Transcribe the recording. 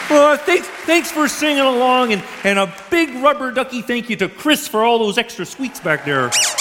Thanks for singing along, and a big rubber ducky thank you to Chris for all those extra sweets back there.